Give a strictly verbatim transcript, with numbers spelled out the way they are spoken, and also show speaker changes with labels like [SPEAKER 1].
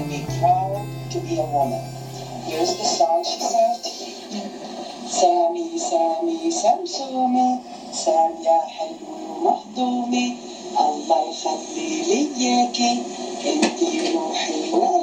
[SPEAKER 1] and be proud to be a woman. Here's the song she sang to you. سامي سامي سمسومي سام يا حلو ومهضومي الله يخلي لي اياكي انتي روحي